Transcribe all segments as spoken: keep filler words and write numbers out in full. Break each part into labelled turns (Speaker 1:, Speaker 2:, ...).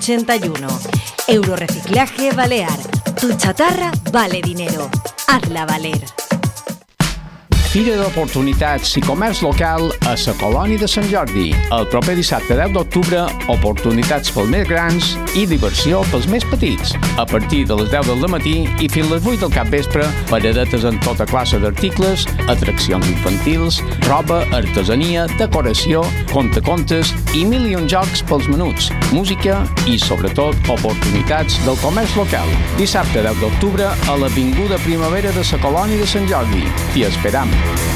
Speaker 1: ochenta y uno. Euroreciclaje Balear. Tu chatarra vale dinero. Hazla valer.
Speaker 2: Fira d'Oportunitats i Comerç Local a la Colònia de Sant Jordi. El proper dissabte deu d'octubre, oportunitats pels més grans i diversió pels més petits. A partir de les deu del matí i fins les vuit del capvespre, paradetes en tota classe d'articles, atraccions infantils, roba, artesania, decoració, contacontes i mil i un jocs pels menuts, música i, sobretot, oportunitats del comerç local. Dissabte deu d'octubre a l'Avinguda Primavera de la Colònia de Sant Jordi. T'hi esperam.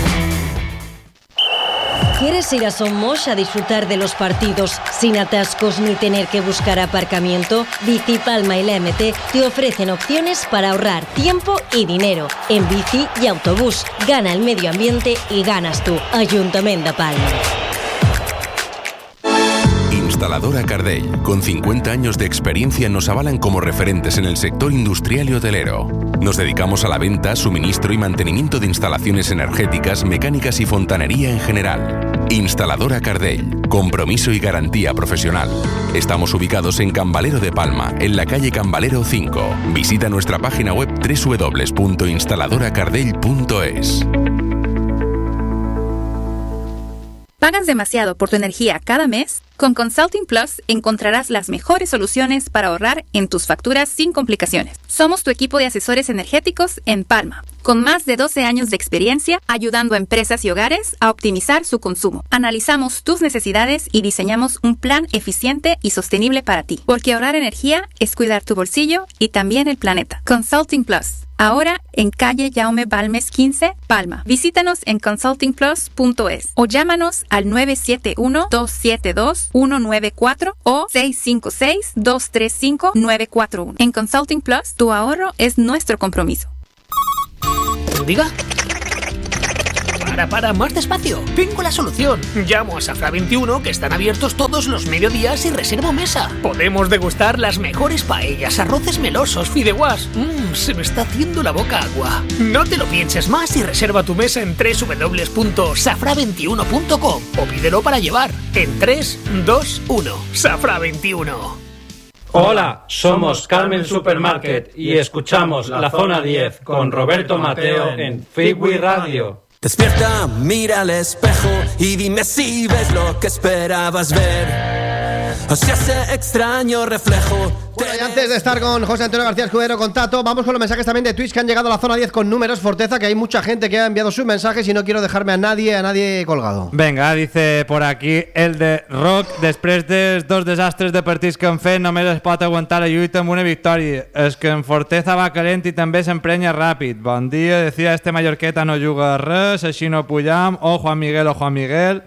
Speaker 1: ¿Quieres ir a Somos a disfrutar de los partidos sin atascos ni tener que buscar aparcamiento? Bici Palma y la M T te ofrecen opciones para ahorrar tiempo y dinero. En bici y autobús, gana el medio ambiente y ganas tú. Ayuntamiento de Palma.
Speaker 3: Instaladora Cardell, con cincuenta años de experiencia, nos avalan como referentes en el sector industrial y hotelero. Nos dedicamos a la venta, suministro y mantenimiento de instalaciones energéticas, mecánicas y fontanería en general. Instaladora Cardell, compromiso y garantía profesional. Estamos ubicados en Can Valero de Palma, en la calle Can Valero cinco. Visita nuestra página web doble u doble u doble u punto instaladora cardell punto es.
Speaker 4: ¿Pagas demasiado por tu energía cada mes? Con Consulting Plus encontrarás las mejores soluciones para ahorrar en tus facturas sin complicaciones. Somos tu equipo de asesores energéticos en Palma, con más de doce años de experiencia ayudando a empresas y hogares a optimizar su consumo. Analizamos tus necesidades y diseñamos un plan eficiente y sostenible para ti, porque ahorrar energía es cuidar tu bolsillo y también el planeta. Consulting Plus. Ahora en calle Jaume Balmes quince, Palma. Visítanos en consulting plus punto es o llámanos al nueve siete uno, dos siete dos, uno nueve cuatro o seis cinco seis, dos tres cinco, nueve cuatro uno. En Consulting Plus, tu ahorro es nuestro compromiso.
Speaker 5: ¿Diga? Para, para, más despacio. Tengo la solución. Llamo a Safra veintiuno, que están abiertos todos los mediodías, y reservo mesa. Podemos degustar las mejores paellas, arroces melosos, fideuás. Mmm, se me está haciendo la boca agua. No te lo pienses más y reserva tu mesa en doble u doble u doble u punto safra veintiuno punto com o pídelo para llevar en tres, dos, uno. Safra veintiuno.
Speaker 6: Hola, somos Carmen Supermarket y escuchamos La Zona diez con Roberto Mateo en Figui Radio.
Speaker 7: Despierta, mira al espejo y dime si ves lo que esperabas ver. O si ese extraño reflejo.
Speaker 8: Bueno, y antes de estar con José Antonio García Escudero, con Tato, vamos con los mensajes también de Twitch que han llegado a la zona diez con números. Forteza, que hay mucha gente que ha enviado sus mensajes y no quiero dejarme a nadie, a nadie colgado.
Speaker 9: Venga, dice por aquí el de Rock: després dels dos desastres de partits que han fet, només es pot aguantar la lluita amb una victòria. És que en Forteza va calent i també s'emprenya ràpid. Bon dia, decía este mallorqueta no juga res, així no pujam. O Juan Miguel o Juan Miguel.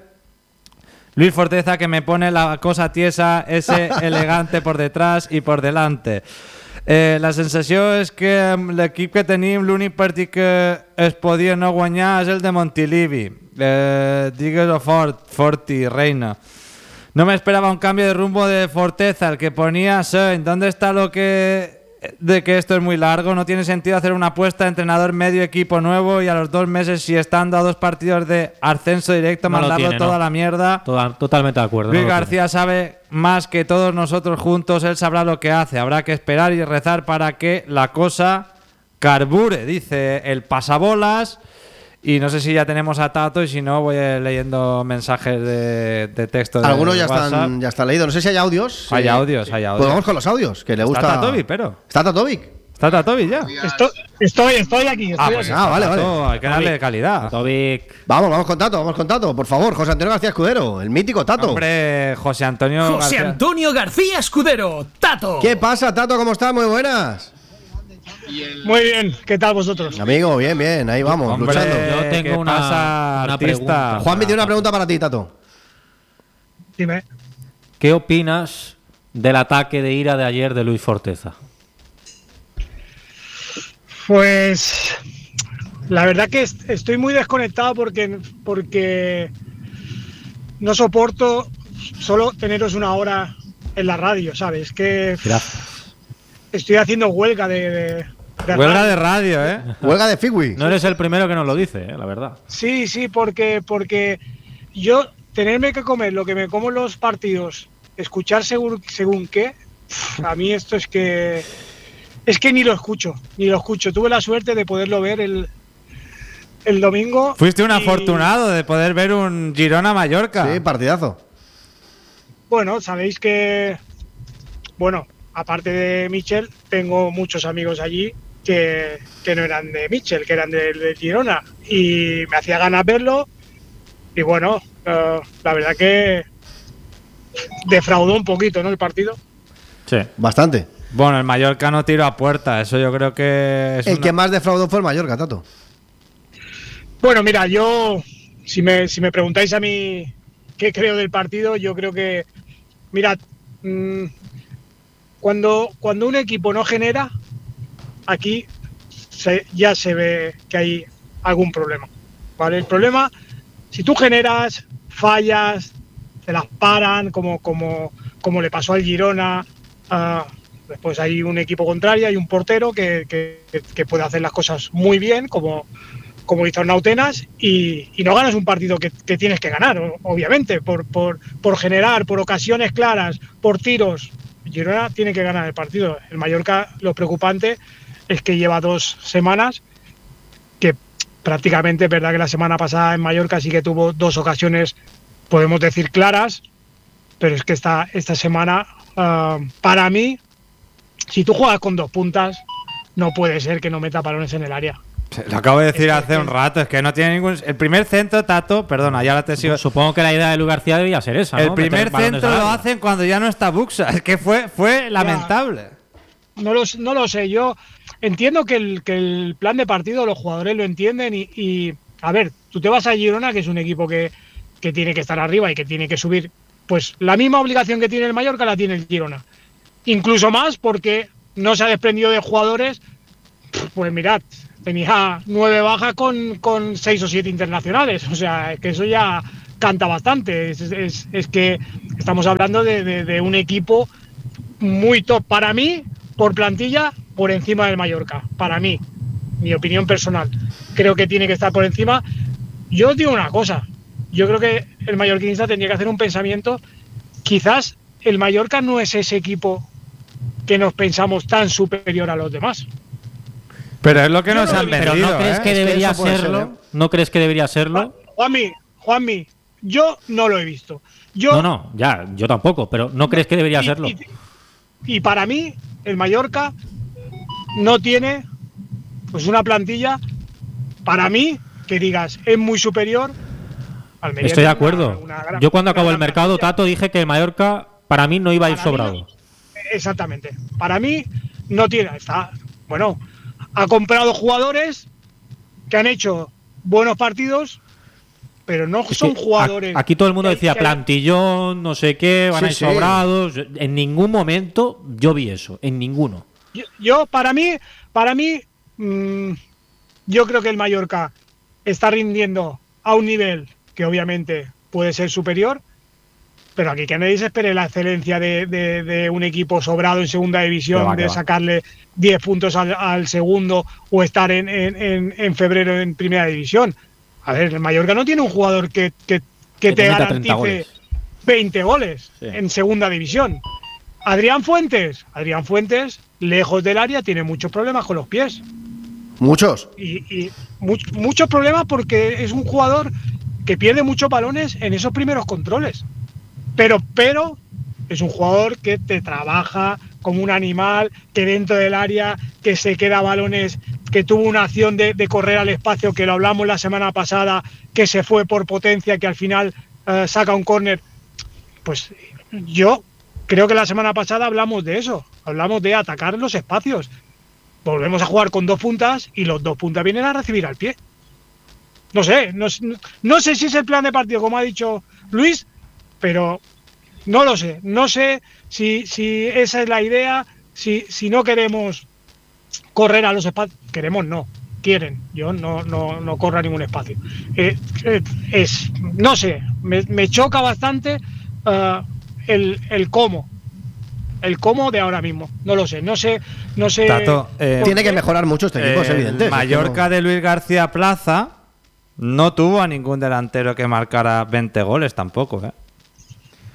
Speaker 9: Luis Forteza, que me pone la cosa tiesa, ese elegante por detrás i por delante. Eh, la sensació és que l'equip que tenim, l'únic partit que es podia no guanyar és el de Montilivi. Eh, Digues-ho fort, Forti, reina. No me esperaba un cambio de rumbo de Forteza, el que ponía Sein. ¿Dónde está lo que de que esto es muy largo? No tiene sentido hacer una apuesta de entrenador medio, equipo nuevo, y a los dos meses, si estando a dos partidos de ascenso directo, no mandarlo tiene, todo no. a la mierda.
Speaker 10: Toda, totalmente de acuerdo.
Speaker 9: Luis
Speaker 10: no
Speaker 9: García sabe más que todos nosotros juntos. Él sabrá lo que hace. Habrá que esperar y rezar para que la cosa carbure, dice el pasabolas. Y no sé si ya tenemos a Tato, y si no, voy leyendo mensajes de, de texto de
Speaker 8: Algunos ya
Speaker 9: WhatsApp.
Speaker 8: están, ya están leídos. No sé si hay audios.
Speaker 9: Hay
Speaker 8: eh,
Speaker 9: audios, hay audios.
Speaker 8: Pues vamos con los audios, que le gusta.
Speaker 9: ¿Está Tatovic, pero?
Speaker 8: ¿Está Tatovic?
Speaker 9: ¿Está Tatovic ya?
Speaker 11: Estoy, estoy, estoy aquí. Estoy
Speaker 9: ah, pues
Speaker 11: aquí.
Speaker 8: ah, vale, vale.
Speaker 9: Tato, hay que darle calidad.
Speaker 10: Tatovic.
Speaker 8: Vamos, vamos con Tato, vamos con Tato. Por favor, José Antonio García Escudero, el mítico Tato.
Speaker 9: Hombre, José Antonio
Speaker 5: José
Speaker 9: García.
Speaker 5: Antonio García Escudero, Tato.
Speaker 8: ¿Qué pasa, Tato? ¿Cómo estás? Muy buenas.
Speaker 11: Muy bien, ¿qué tal vosotros?
Speaker 8: Amigo, bien, bien, ahí vamos,
Speaker 9: Hombre,
Speaker 8: luchando.
Speaker 10: Yo tengo una,
Speaker 9: pasa,
Speaker 10: una
Speaker 9: artista?
Speaker 10: pregunta.
Speaker 8: Juanmi tiene una pregunta para ti, Tato.
Speaker 11: Dime.
Speaker 10: ¿Qué opinas del ataque de ira de ayer de Luis Forteza?
Speaker 11: Pues la verdad que est- estoy muy desconectado porque, porque no soporto solo teneros una hora en la radio, ¿sabes? Que
Speaker 10: Gracias.
Speaker 11: estoy haciendo huelga de, de, de
Speaker 9: Huelga
Speaker 11: radio.
Speaker 9: de radio, ¿eh?
Speaker 8: Huelga de Figui.
Speaker 10: No eres el primero que nos lo dice, eh, la verdad.
Speaker 11: Sí, sí, porque, porque yo tenerme que comer lo que me como en los partidos, escuchar según, según qué, A mí esto es que es que ni lo escucho, ni lo escucho. Tuve la suerte de poderlo ver el, el domingo.
Speaker 9: Fuiste un
Speaker 11: y,
Speaker 9: afortunado de poder ver un Girona-Mallorca.
Speaker 8: Sí, partidazo.
Speaker 11: Bueno, sabéis que, bueno, aparte de Michel, tengo muchos amigos allí que, que no eran de Michel, que eran de, de Girona. Y me hacía ganas verlo. Y bueno, uh, la verdad que defraudó un poquito, ¿no? El partido.
Speaker 9: Sí.
Speaker 8: Bastante.
Speaker 9: Bueno, el Mallorca no tiró a puerta, eso yo creo que es
Speaker 8: El
Speaker 9: una...
Speaker 8: que más defraudó fue el Mallorca, Tato.
Speaker 11: Bueno, mira, yo, si me, si me preguntáis a mí qué creo del partido, yo creo que, mirad, mmm, cuando, cuando un equipo no genera, aquí se, ya se ve que hay algún problema, ¿vale? El problema, si tú generas, fallas, te las paran, como, como, como le pasó al Girona, uh, después hay un equipo contrario, hay un portero que, que, que puede hacer las cosas muy bien, como, como hizo Nautenas, y, y no ganas un partido que, que tienes que ganar, obviamente, por, por, por generar, por ocasiones claras, por tiros. Girona tiene que ganar el partido. El Mallorca, lo preocupante es que lleva dos semanas, que prácticamente es verdad que la semana pasada en Mallorca sí que tuvo dos ocasiones, podemos decir claras, pero es que esta, esta semana, uh, para mí, si tú juegas con dos puntas, no puede ser que no meta balones en el área.
Speaker 9: Lo acabo de decir
Speaker 11: es
Speaker 9: hace
Speaker 11: que,
Speaker 9: un rato, es que no tiene ningún... El primer centro, Tato, perdona, ya la te sigo...
Speaker 10: Supongo que la idea de Luis García debía ser esa, ¿no?
Speaker 9: El primer
Speaker 10: Meter
Speaker 9: centro lo hacen cuando ya no está Buxa, es que fue, fue lamentable.
Speaker 11: No lo, no lo sé, yo entiendo que el, que el plan de partido los jugadores lo entienden y, y, a ver, tú te vas a Girona, que es un equipo que, que tiene que estar arriba y que tiene que subir, pues la misma obligación que tiene el Mallorca la tiene el Girona. Incluso más porque no se ha desprendido de jugadores, pues mirad, tenía nueve bajas con, con seis o siete internacionales, o sea, que eso ya canta bastante. Es, es, es que estamos hablando de, de, de un equipo muy top. Para mí, por plantilla, por encima del Mallorca. Para mí, mi opinión personal. Creo que tiene que estar por encima. Yo os digo una cosa, yo creo que el mallorquinista tendría que hacer un pensamiento. Quizás el Mallorca no es ese equipo que nos pensamos tan superior a los demás.
Speaker 9: Pero es lo que nos
Speaker 11: no
Speaker 9: han
Speaker 10: Pero
Speaker 9: vendido,
Speaker 10: ¿no crees
Speaker 9: ¿eh?
Speaker 10: que
Speaker 9: Es
Speaker 10: debería
Speaker 9: eso puede
Speaker 10: serlo?
Speaker 9: ser, ¿eh?
Speaker 10: ¿No crees que debería serlo?
Speaker 11: Juanmi, Juanmi, yo no lo he visto. Yo,
Speaker 10: No, no, ya, yo tampoco, pero ¿no crees que debería
Speaker 11: y,
Speaker 10: serlo?
Speaker 11: Y, y para mí, el Mallorca no tiene pues una plantilla, para mí, que digas, es muy superior. Almería
Speaker 10: Estoy de
Speaker 11: tiene
Speaker 10: acuerdo.
Speaker 11: una- una gran-
Speaker 10: Yo cuando
Speaker 11: una
Speaker 10: acabó el
Speaker 11: gran
Speaker 10: mercado,
Speaker 11: plantilla.
Speaker 10: Tato, dije que el Mallorca para mí no iba a ir
Speaker 11: Para mí
Speaker 10: sobrado.
Speaker 11: no- exactamente. Para mí no tiene. Está, bueno, ha comprado jugadores que han hecho buenos partidos, pero no
Speaker 10: Es
Speaker 11: son
Speaker 10: que
Speaker 11: jugadores.
Speaker 10: a- Aquí todo el mundo
Speaker 11: que-
Speaker 10: decía
Speaker 11: que-
Speaker 10: plantillón, no sé qué, van
Speaker 8: Sí,
Speaker 10: a ir
Speaker 8: sí.
Speaker 10: sobrados. En ningún momento yo vi eso, en ninguno.
Speaker 11: Yo, yo, para mí, para mí, mmm, yo creo que el Mallorca está rindiendo a un nivel que obviamente puede ser superior, pero aquí que nadie se espere la excelencia de, de- de un equipo sobrado en segunda división,
Speaker 10: Que va, que
Speaker 11: de
Speaker 10: va.
Speaker 11: sacarle diez puntos al, al segundo o estar en, en- en- en febrero en primera división. A ver, el Mallorca no tiene un jugador que, que, que
Speaker 10: Que
Speaker 11: te
Speaker 10: te meta treinta
Speaker 11: garantice
Speaker 10: goles.
Speaker 11: veinte goles
Speaker 10: Sí.
Speaker 11: en segunda división. Adrián Fuentes, Adrián Fuentes, lejos del área, tiene muchos problemas con los pies.
Speaker 8: Muchos.
Speaker 11: Y, y much- muchos problemas porque es un jugador que pierde muchos balones en esos primeros controles. Pero, pero es un jugador que te trabaja como un animal, que dentro del área, que se queda balones, que tuvo una acción de, de correr al espacio, que lo hablamos la semana pasada, que se fue por potencia, que al final eh, saca un córner. Pues yo creo que la semana pasada hablamos de eso, hablamos de atacar los espacios. Volvemos a jugar con dos puntas y los dos puntas vienen a recibir al pie. No sé, no, no sé si es el plan de partido, como ha dicho Luis, pero no lo sé. No sé si, si esa es la idea, si, si no queremos correr a los espacios. Queremos, no. Quieren. Yo no, no, no corro a ningún espacio. Eh, eh, es, no sé, me, me choca bastante uh, el, el cómo. El cómo de ahora mismo. No lo sé. No sé. No sé.
Speaker 9: Tato, eh,
Speaker 11: por
Speaker 8: Tiene
Speaker 11: qué.
Speaker 8: que mejorar mucho este equipo, es
Speaker 9: El
Speaker 8: evidente.
Speaker 9: Mallorca de Luis García Plaza no tuvo a ningún delantero que marcara veinte goles tampoco, ¿eh?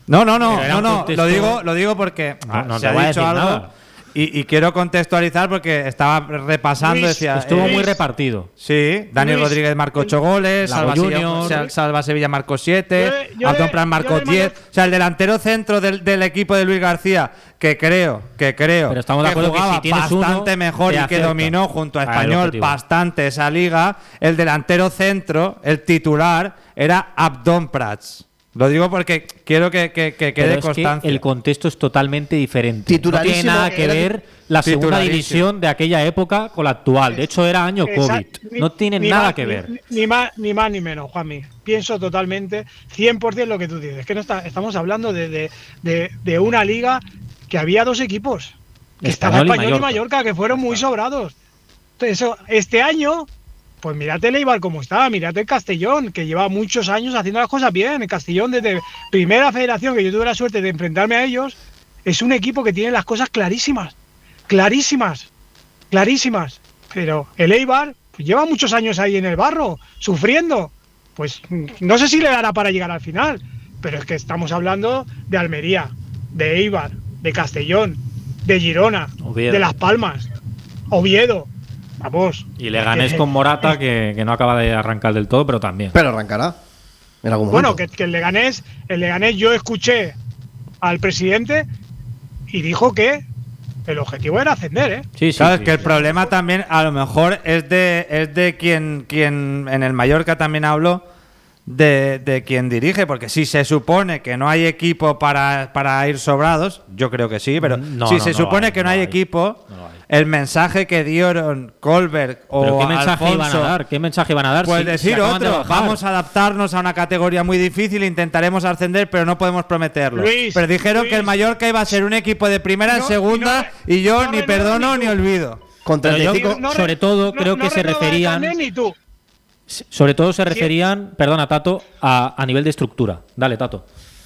Speaker 9: No, no, no,
Speaker 10: Pero era
Speaker 9: no,
Speaker 10: un
Speaker 9: no.
Speaker 10: contexto-
Speaker 9: Lo digo, lo digo porque
Speaker 10: No, no
Speaker 9: se
Speaker 10: te
Speaker 9: ha
Speaker 10: voy a
Speaker 9: dicho
Speaker 10: decir
Speaker 9: algo
Speaker 10: nada.
Speaker 9: y, y quiero contextualizar porque estaba repasando,
Speaker 11: Luis,
Speaker 9: decía.
Speaker 10: Estuvo
Speaker 9: eh,
Speaker 10: muy repartido.
Speaker 9: Sí, Daniel
Speaker 11: Luis,
Speaker 9: Rodríguez marcó ocho goles,
Speaker 10: Lago
Speaker 9: Salva Sevilla,
Speaker 10: Junior.
Speaker 9: Sal- Salva Sevilla marcó siete,
Speaker 11: Yo- yo
Speaker 9: Abdón
Speaker 11: de-
Speaker 9: Prat marcó
Speaker 11: yo de
Speaker 9: diez.
Speaker 11: mayor-
Speaker 9: O sea, el delantero centro del, del equipo de Luis García, que creo, que creo
Speaker 10: Pero estamos de
Speaker 9: que
Speaker 10: acuerdo que
Speaker 9: jugaba
Speaker 10: si tienes uno,
Speaker 9: bastante mejor
Speaker 10: te
Speaker 9: y que
Speaker 10: acerca
Speaker 9: dominó junto a
Speaker 10: al
Speaker 9: Español
Speaker 10: objetivo.
Speaker 9: bastante esa liga, el delantero centro, el titular, era Abdón Prats. Lo digo porque quiero que, que, que quede
Speaker 10: Pero es
Speaker 9: constancia.
Speaker 10: que el contexto es totalmente diferente. No tiene
Speaker 8: Titularísimo,
Speaker 10: nada que
Speaker 8: era
Speaker 10: ver la segunda
Speaker 9: titularísimo.
Speaker 10: división de aquella época con la actual. De hecho, era año
Speaker 11: Exacto.
Speaker 10: COVID.
Speaker 11: Ni-
Speaker 10: No tiene
Speaker 11: ni
Speaker 10: nada
Speaker 11: más-
Speaker 10: que
Speaker 11: ni-
Speaker 10: ver.
Speaker 11: Ni, ni más, ni más ni menos, Juanmi. Pienso totalmente, cien por ciento lo que tú dices. Que no está, estamos hablando de, de, de, de una liga que había dos equipos. Que estaba
Speaker 10: Español y
Speaker 11: Español y
Speaker 10: Mallorca.
Speaker 11: Mallorca, que fueron muy sobrados. Entonces, eso, este año, pues mírate el Eibar como está, mírate el Castellón, que lleva muchos años haciendo las cosas bien. El Castellón, desde primera federación, que yo tuve la suerte de enfrentarme a ellos, es un equipo que tiene las cosas clarísimas. Clarísimas. Clarísimas. Pero el Eibar pues, lleva muchos años ahí en el barro, sufriendo. Pues mm, no sé si le dará para llegar al final, pero es que estamos hablando de Almería, de Eibar, de Castellón, de Girona,
Speaker 10: Oviedo.
Speaker 11: de Las Palmas, Oviedo. Vamos.
Speaker 10: Y le ganes
Speaker 11: Eh,
Speaker 10: con Morata, que, que no acaba de arrancar del todo, pero también.
Speaker 8: Pero arrancará. En algún
Speaker 11: Bueno,
Speaker 8: momento.
Speaker 11: que, que el Leganés, el Leganés, yo escuché al presidente y dijo que el objetivo era ascender, ¿eh?
Speaker 10: Sí, sí.
Speaker 9: Claro,
Speaker 10: sí,
Speaker 9: es que el
Speaker 10: sí.
Speaker 9: problema también, a lo mejor, es de, es de quien, quien en el Mallorca también habló, de, de quien dirige, porque si se supone que no hay equipo para, para ir sobrados, yo creo que sí, pero
Speaker 10: No,
Speaker 9: si
Speaker 10: no,
Speaker 9: se
Speaker 10: no
Speaker 9: supone
Speaker 10: hay,
Speaker 9: que no
Speaker 10: no
Speaker 9: hay
Speaker 10: hay.
Speaker 9: equipo,
Speaker 10: No lo hay.
Speaker 9: el mensaje que dieron Colberg o
Speaker 10: ¿Pero qué mensaje
Speaker 9: Alfonso,
Speaker 10: iban a dar? ¿Qué mensaje iban a dar?
Speaker 9: pues
Speaker 10: Si- si
Speaker 9: decir
Speaker 10: acaban de
Speaker 9: otro,
Speaker 10: bajar.
Speaker 9: vamos a adaptarnos a una categoría muy difícil, intentaremos ascender, pero no podemos prometerlo.
Speaker 11: Luis,
Speaker 9: pero dijeron
Speaker 11: Luis.
Speaker 9: que el Mallorca iba a ser un equipo de primera en
Speaker 11: No,
Speaker 9: segunda
Speaker 11: y no-
Speaker 9: y yo
Speaker 11: no
Speaker 9: ni
Speaker 11: renuevas
Speaker 9: perdono
Speaker 11: ni
Speaker 9: ni
Speaker 11: tú.
Speaker 9: olvido.
Speaker 8: Con
Speaker 10: Pero yo-
Speaker 8: treinta y cinco.
Speaker 10: sobre todo, creo que se
Speaker 11: renueva el
Speaker 10: referían-
Speaker 11: carnet ni tú.
Speaker 10: Sobre todo se referían, perdona, Tato, a, a nivel de estructura. Dale, Tato.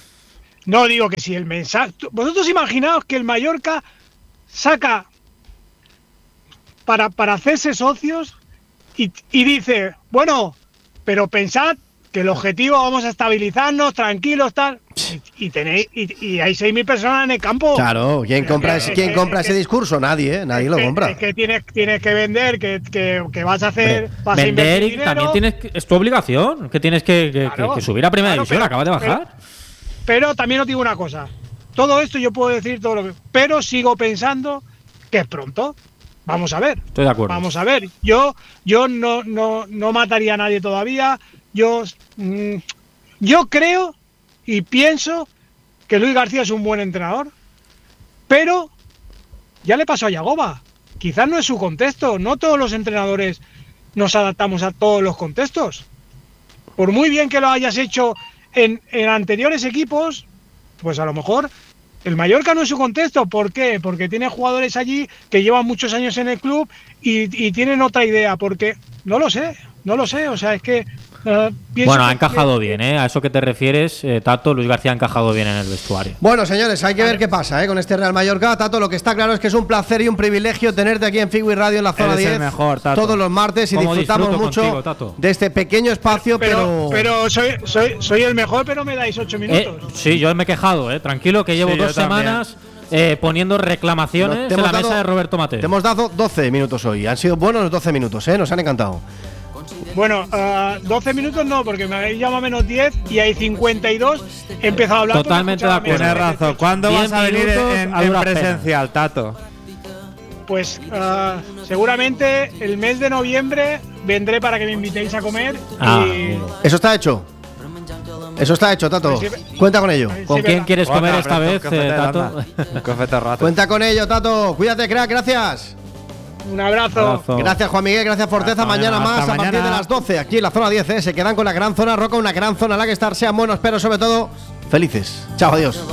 Speaker 11: No digo que si el mensaje. Vosotros imaginaos que el Mallorca saca para, para hacerse socios y, y dice, bueno, pero pensad que el objetivo vamos a estabilizarnos, tranquilos, tal. Y, y tenéis y, y hay seis mil personas en el campo.
Speaker 8: Claro, ¿quién
Speaker 11: Pero
Speaker 8: compra,
Speaker 11: que-
Speaker 8: ese,
Speaker 11: es
Speaker 8: ¿quién
Speaker 11: que-
Speaker 8: compra
Speaker 11: es
Speaker 8: ese
Speaker 11: que-
Speaker 8: discurso? Nadie, ¿eh? Nadie lo
Speaker 11: Es que-
Speaker 8: compra.
Speaker 11: Es que tienes, tienes que vender, que, que, que vas a hacer.
Speaker 10: Hombre,
Speaker 11: vas a
Speaker 10: vender
Speaker 11: invertir
Speaker 10: y también
Speaker 11: dinero.
Speaker 10: tienes que- es tu obligación, que tienes que, que-
Speaker 11: Claro,
Speaker 10: que- que subir a primera
Speaker 11: claro,
Speaker 10: división,
Speaker 11: pero-
Speaker 10: acaba de bajar.
Speaker 11: Pero, pero también os digo una cosa. Todo esto yo puedo decir todo lo que. Pero sigo pensando que es pronto. Vamos a ver.
Speaker 10: Estoy de acuerdo.
Speaker 11: Vamos a ver. Yo, yo no, no, no mataría a nadie todavía. Yo, mm, yo creo y pienso que Luis García es un buen entrenador. Pero ya le pasó a Yagoba. Quizás no es su contexto. No todos los entrenadores nos adaptamos a todos los contextos. Por muy bien que lo hayas hecho en, en anteriores equipos, pues a lo mejor el Mallorca no es su contexto. ¿Por qué? Porque tiene jugadores allí que llevan muchos años en el club y, y tienen otra idea. Porque no lo sé, no lo sé. O sea, es que. eh, pienso
Speaker 10: Bueno, ha
Speaker 11: que-
Speaker 10: encajado bien, ¿eh? A eso que te refieres, eh, Tato, Luis García ha encajado bien en el vestuario.
Speaker 8: Bueno, señores, hay que ver qué pasa ¿eh? con este Real Mallorca. Tato, lo que está claro es que es un placer y un privilegio tenerte aquí en Figui Radio en la zona
Speaker 9: Eres el
Speaker 8: diez
Speaker 9: mejor, Tato.
Speaker 8: todos los martes y
Speaker 10: Cómo
Speaker 8: disfrutamos
Speaker 10: disfruto
Speaker 8: mucho
Speaker 10: contigo, Tato.
Speaker 8: de este pequeño espacio,
Speaker 11: Pero,
Speaker 8: pero,
Speaker 11: pero soy, soy, soy el mejor, pero me dais ocho
Speaker 10: Eh,
Speaker 11: minutos.
Speaker 10: sí, yo me he quejado, ¿eh? Tranquilo, que llevo
Speaker 9: Sí, yo
Speaker 10: dos
Speaker 9: también.
Speaker 10: semanas eh, poniendo reclamaciones
Speaker 8: No, te
Speaker 10: en
Speaker 8: hemos
Speaker 10: la
Speaker 8: dado-
Speaker 10: mesa de Roberto Mateo.
Speaker 8: te hemos dado doce minutos hoy. Han sido buenos los doce minutos, ¿eh? Nos han encantado.
Speaker 11: Bueno, ah, doce minutos no, porque me habéis llamado a menos diez y hay cincuenta y dos. He empezado a hablar. porque
Speaker 10: Totalmente de
Speaker 11: escuchaba
Speaker 10: acuerdo.
Speaker 11: menos.
Speaker 9: Tienes razón. ¿Cuándo
Speaker 10: Diez
Speaker 9: vas a venir
Speaker 10: minutos
Speaker 9: en,
Speaker 10: a
Speaker 9: en
Speaker 10: duras
Speaker 9: presencial, Tato?
Speaker 11: Pues ah, seguramente el mes de noviembre vendré para que me invitéis a comer.
Speaker 10: Ah,
Speaker 11: y
Speaker 10: amigo.
Speaker 8: Eso está hecho. Eso está hecho, Tato.
Speaker 11: Sí,
Speaker 8: Cuenta con ello.
Speaker 10: ¿Con
Speaker 11: Sí,
Speaker 10: quién
Speaker 11: verdad.
Speaker 10: quieres comer
Speaker 9: Venga,
Speaker 10: esta
Speaker 9: abrazo,
Speaker 10: vez,
Speaker 9: un café
Speaker 10: eh,
Speaker 9: de
Speaker 10: Tato?
Speaker 9: ronda. Un café de rato.
Speaker 8: Cuenta con ello, Tato. Cuídate, crack. Gracias.
Speaker 11: un abrazo.
Speaker 10: Abrazo.
Speaker 8: Gracias, Juan Miguel. Gracias, Forteza.
Speaker 9: Hasta
Speaker 8: Mañana
Speaker 9: mañana,
Speaker 8: más
Speaker 9: hasta
Speaker 8: a partir
Speaker 9: mañana.
Speaker 8: de las doce aquí en la zona diez. ¿eh? Se quedan con la gran zona Roca, una gran zona en la que estar. Sean buenos, pero sobre todo felices. Chao, adiós.